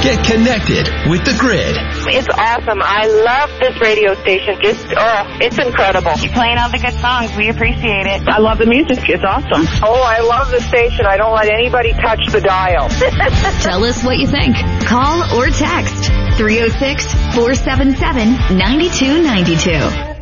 Get connected with the Grid. It's awesome. I love this radio station. It's incredible. You're playing all the good songs. We appreciate it. I love the music. It's awesome. Oh, I love the station. I don't let anybody touch the dial. Tell us what you think. Call or text 306-477-9292.